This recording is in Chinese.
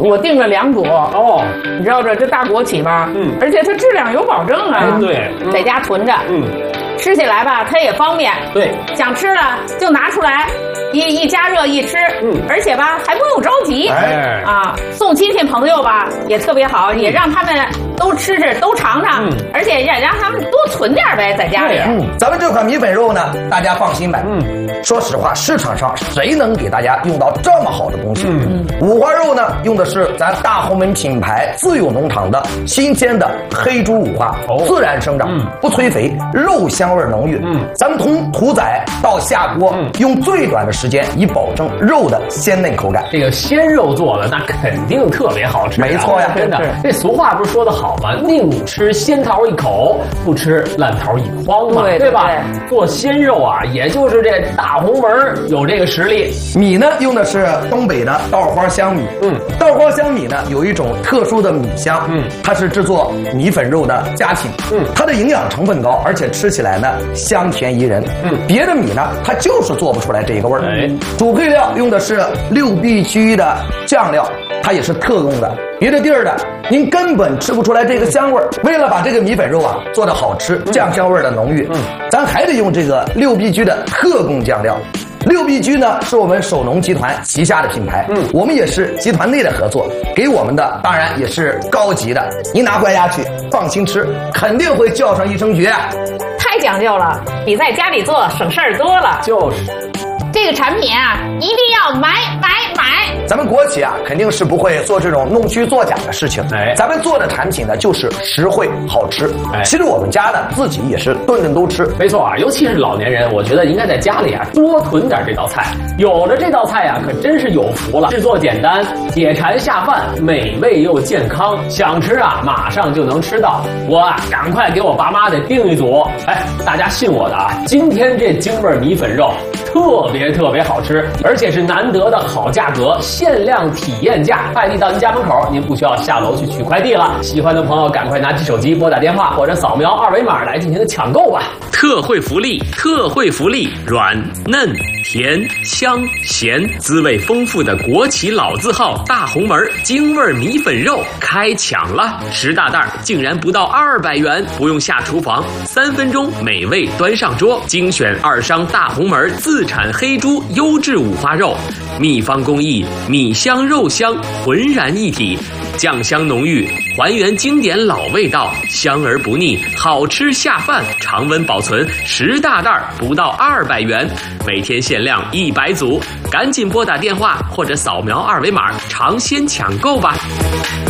我订了2股哦， 你知道这大国企吧？而且它质量有保证啊。 对， 在家囤着，吃起来吧它也方便。 对， 想吃了就拿出来，一加热一吃，而且吧还不用着急。送亲戚朋友吧也特别好，也让他们都吃吃都尝尝，而且也让他们多存点呗，在家里。 咱们这款米粉肉呢，大家放心买。说实话，市场上谁能给大家用到这么好的东西？五花肉呢，用的是咱大红门品牌自有农场的新鲜的黑猪五花，自然生长，不催肥，肉香味浓郁。咱们从屠宰到下锅，用最短的时间，以保证肉的鲜嫩口感。 这个鲜肉做的那肯定特别好吃， 没错呀， 真的。这俗话不是说得好吗？宁吃鲜桃一口，不吃烂桃一筐嘛，对吧？做鲜肉啊，也就是这大红门有这个实力。 米呢，用的是东北的稻花香米。稻花香米呢，有一种特殊的米香。它是制作米粉肉的佳品。它的营养成分高，而且吃起来呢香甜宜人。别的米呢，它就是做不出来这个味儿。主配料用的是6B居的酱料，它也是特供的。别的地儿的您根本吃不出来这个香味儿。为了把这个米粉肉啊做得好吃，酱香味儿的浓郁，咱还得用这个6B居的特供酱料。6B居呢是我们首农集团旗下的品牌，我们也是集团内的合作，给我们的当然也是高级的。您拿回家去放心吃，肯定会叫上一声绝。 太讲究了，比在家里做省事儿多了。 就是这个产品啊，一定要买。 咱们国企啊，肯定是不会做这种弄虚作假的事情。咱们做的产品呢，就是实惠好吃。其实我们家呢，自己也是顿顿都吃。 没错啊，尤其是老年人，我觉得应该在家里啊多囤点这道菜。有了这道菜啊，可真是有福了。制作简单，解馋下饭，美味又健康，想吃啊马上就能吃到。我啊，赶快给我爸妈得订一组。大家信我的啊，今天这京味米粉肉特别好吃，而且是难得的好价格，限量体验价，快递到您家门口，您不需要下楼去取快递了。喜欢的朋友赶快拿起手机拨打电话或者扫描2维码来进行抢购吧。 特惠福利，软嫩甜香咸，滋味丰富的国企老字号大红门京味米粉肉开抢了，10大袋竟然不到200元，不用下厨房，3分钟美味端上桌。精选2商大红门自产黑猪优质五花肉，秘方工艺，米香肉香浑然一体，酱香浓郁，还原经典老味道，香而不腻，好吃下饭，常温保存，10大袋不到200元，每天限量100组，赶紧拨打电话或者扫描2维码尝鲜抢购吧。